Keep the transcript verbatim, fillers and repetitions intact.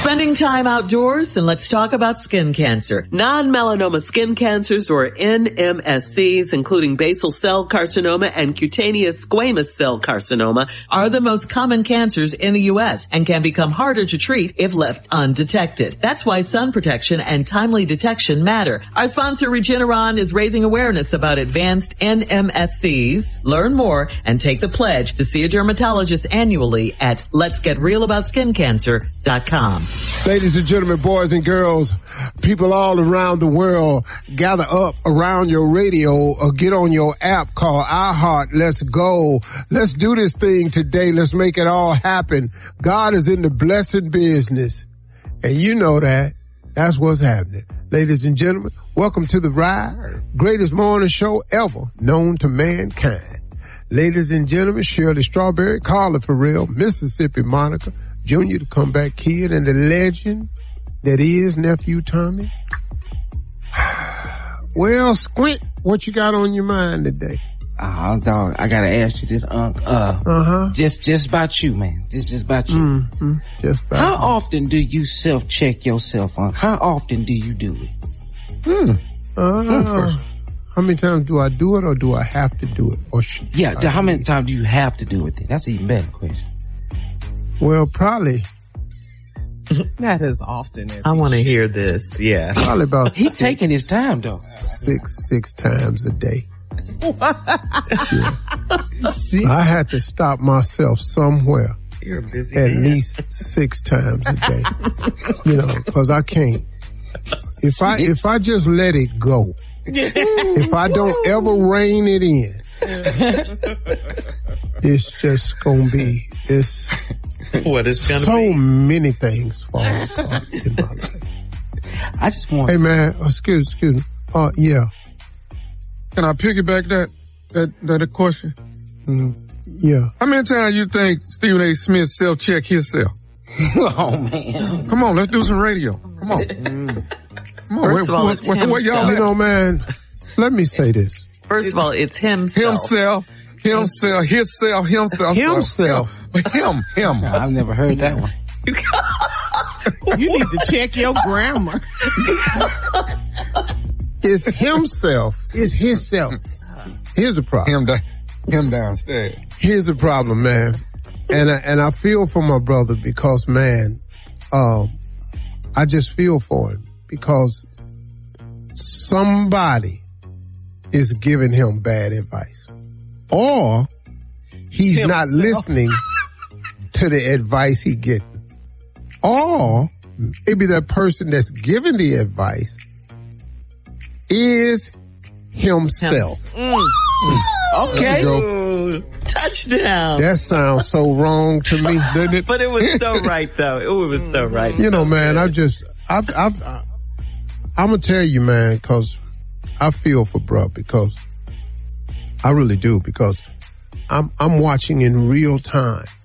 Spending time outdoors, and let's talk about skin cancer. Non-melanoma skin cancers, or N M S Cs, including basal cell carcinoma and cutaneous squamous cell carcinoma, are the most common cancers in the U S and can become harder to treat if left undetected. That's why sun protection and timely detection matter. Our sponsor, Regeneron, is raising awareness about advanced N M S Cs. Learn more and take the pledge to see a dermatologist annually at lets get real about skin cancer dot com. Ladies and gentlemen, boys and girls, people all around the world, gather up around your radio or get on your app called iHeart. Let's go. Let's do this thing today. Let's make it all happen. God is in the blessed business. And you know that. That's what's happening. Ladies and gentlemen, welcome to the ride. Greatest morning show ever known to mankind. Ladies and gentlemen, Shirley Strawberry, Carla Farrell, Mississippi Monica, Junior the Comeback Kid, and the legend that is Nephew Tommy. Well, Squint, what you got on your mind today? Oh, dog, I gotta ask you this, Unc. Uh, uh-huh. Just, just about you, man. Just, just about you. Mm-hmm. Just about How me. often do you self-check yourself, Unc? How often do you do it? Hmm. Uh, how many times do I do it, or do I have to do it? Or should Yeah, I how many it? times do you have to do it then? That's an even better question. Well, probably. Not as often as I want to hear this. Yeah. Probably about He's six, taking his time, though. six, six times a day. Yeah. See? I had to stop myself somewhere You're a busy at man. least six times a day. You know, cause I can't. If I, if I just let it go, if I don't ever rein it in, it's just gonna be, it's What is gonna so be? many things fall apart in my life. I just want... Hey man, excuse, excuse me. Uh, yeah. Can I piggyback that, that, that question? Mm, yeah. How many times you think Stephen A. Smith self-check himself? Oh, man. Come on, let's do some radio. Come on. Mm. Come on, First of all, it's what, what, what y'all You at? know, man, let me say this. First of all, it's himself. Himself, himself, himself, himself. Himself. Him, him. I've never heard that one. You need to check your grammar. It's himself. It's himself. Here's the problem. Him, da- him downstairs. Here's the problem, man. And I, and I feel for my brother because, man, um, I just feel for him because somebody is giving him bad advice, or he's Himself. not listening to the advice he getting, or maybe that person that's giving the advice is himself. Mm. Okay. Ooh, touchdown. That sounds so wrong to me, doesn't it? But it was so right, though. It was so right. You know, man, I just, I've, I've, I, I'm gonna tell you, man, cause I feel for bruh, because I really do, because I'm, I'm watching in real time